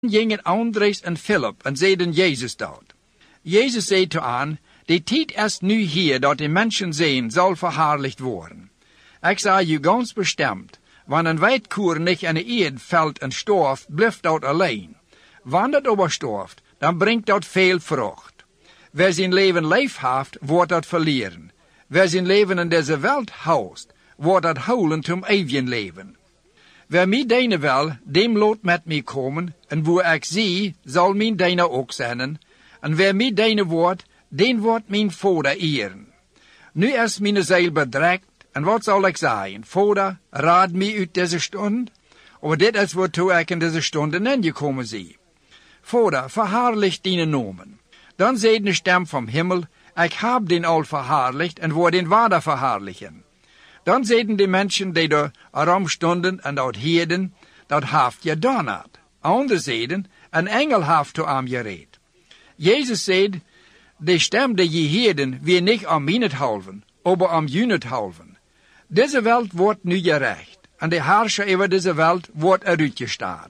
gingen Andres en Philip en zeiden Jezus dat. Jezus zei toe aan, de tijd is nu hier dat de mensen zijn zal verhaarlijkt worden. Ik zei je ganz bestemd, wanneer een wijdkoer niet in de eerd valt en storft, blijft dat alleen. Wanneer dat aber storft, dan brengt dat veel vrucht. Wer zijn leven leef heeft, wordt dat verlieren. Wer zijn leven in deze wereld houdt, wordt dat houden zum eeuwigen leven. Wer mij dienen wil, dem laat met mij komen, en waar ik zie, zal mijn dienen ook zijn. En wer mij dienen wordt, den wordt mijn Vader eren. Nu is mijn ziel bedreigd, en wat zal ik zeggen? Vader, raad mij uit deze stund, maar dit is waartoe ik in deze stunden ingekomen zie. Vader, verhaarlicht die nomen. Dan zei de stem vom Himmel, ik heb den al verhaarlicht en word den Vader verhaarlichen. Dan zeiden de mensen die er erom stonden en dat hielden, dat heeft je gedaan. Anderen zeiden, een engel heeft toe aan gereed. Jezus zei, de stem die je hielden, weer niet om meinethalven, maar om junethalven. Deze wereld wordt nu gerecht, en de heerser over deze wereld wordt eruit gestaat.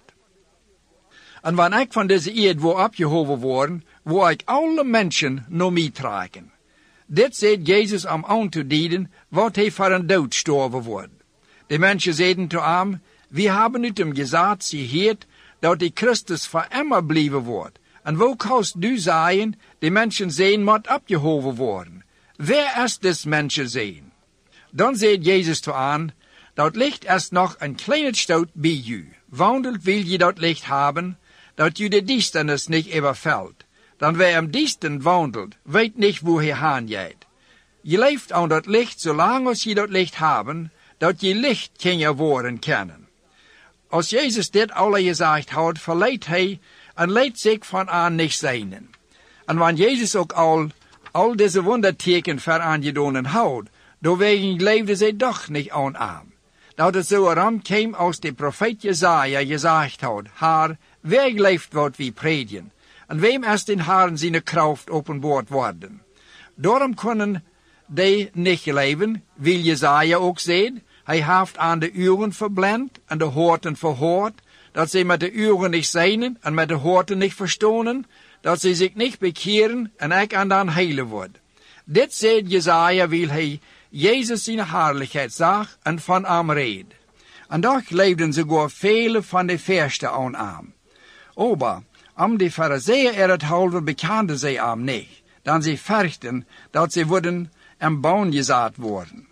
En wanneer ik van deze eerd word opgehoven worden, word ik alle mensen naar mij trekken. Dit zegt Jezus om aan te dienen, wat hij voor een dood gestorven wordt. De mensen zeiden toe hem, we hebben uit hem gezegd, gehoord, dat de Christus voor immer blijven wordt. En wo kannst du zeggen, de mensen zijn moet opgehoven worden? Wer is des mensen zijn? Dan zegt Jezus toe aan, dat licht is nog een kleine stoot bij u. Wandelt wil je dat licht hebben, dat u de duisternis niet overvalt. Dan wer im Diensten wandelt, weet niet wo hij heen gaat. Je leeft aan dat licht, zolang als je dat licht hebben, dat je licht kan worden kennen. Als Jezus dit alle gezegd had, verleidt hij en leidt zich van aan niet zijn. En wanneer Jezus ook al deze wonderteken voor aangedonen houdt, doorwegen leefde zij toch niet aan. Dat het zo erom kwam als de profeet Jesaja gezegd had, Haar, wer leeft wat we predigen? En wem is den Herren zijn kracht openbaard worden? Daarom kunnen die niet leven, wil Jesaja ook zeggen. Hij heeft aan de uren verblind en de hoorten verhoord, dat zij met de uren niet zijn en met de hoorten niet verstonen, dat zij zich niet bekeren en ik aan dan heilen wordt. Dit zegt Jesaja, wil hij Jezus zijn heerlijkheid zag en van hem reed. En toch leefden sogar vele van de verste aan hem. Aber om de Phariseeën het halve bekenden zij hem niet, dan zij verchten dat zij worden en baan gezaad worden.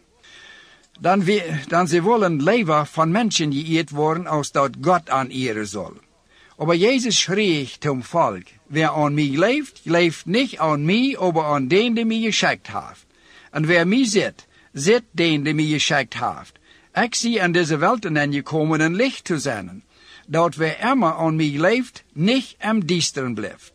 Dan zij willen leven van mensen geëerd worden als dat God aan eren zal. Aber Jezus schreef zum volk, wer aan mij leeft, leeft niet aan mij, aber aan den die mij geschikt heeft. En wer mij zit, zit den die mij geschikt heeft. Ik zie in deze wereld gekomen een licht te zijn, dat wer immer aan mij leeft, niet im Düsteren blijft.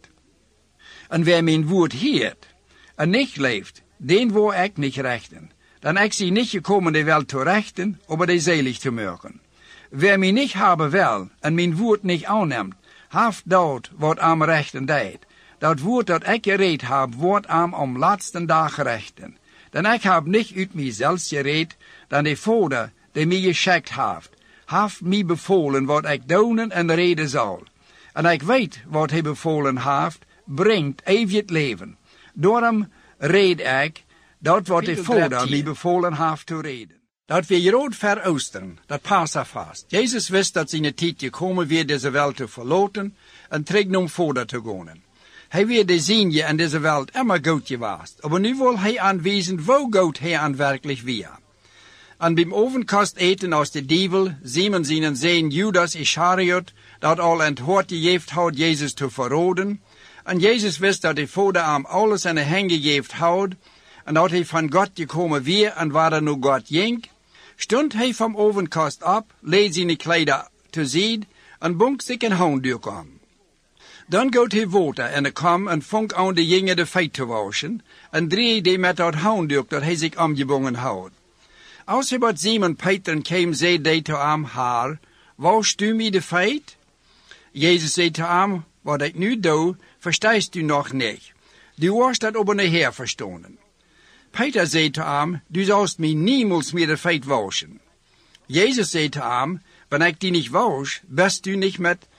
En wer mijn woord heert en niet leeft, den word ik niet rechten. Dan ik zie niet gekomen de wereld te rechten, aber de selig te maken. Wer mij niet hebben wil en mijn woord niet aanneemt, heeft dat wat am rechten deed. Dat woord dat ik gereed heb, wordt am om laatste dag rechten. Dan ik heb niet uit mijzelf gereed, dan de Vader die mij geschikt heeft mij bevolen wat ik doen en reden zal. En ik weet wat hij bevolen heeft, brengt eeuwig leven. Daarom reed ik dat wat de Vader mij bevolen heeft te reden. Dat we rood veroosteren, dat past vast. Jezus wist dat zijn tijd gekomen weer deze wereld te verlaten en terug naar Vader te gaan. Hij weer de zienje in deze wereld immer goed geweest, maar nu wil hij aanwijzen wo goed hij aan werkelijk weer. En beim overkast eten als de duivel, Simon zijn zeen Judas Ischariot, dat al in het hart gegeven had Jezus te verraden. En Jezus wist dat de Vader hem alles in de hand gegeven had, en dat hij van God gekomen weer en waar er nu God ging. Stond hij vom overkast op, leed zijn kleider te zien en bonk zich een handdoek om. Dan gaat hij water en kwam en vond aan de jongen de feit te waschen en dreef die met dat handdoek dat hij zich omgebonden had. Als hij bij Simon Peter kwam, zei hij te hem, Haar, wasch du mij de feit? Jezus zei te hem, wat ik nu doe, verstaat u nog niet. Du was dat op een heer verstonden. Peter zei te hem, du zalst mij niemals meer de feit waschen. Jezus zei te hem, wenn ik die niet wasch, bist du niet met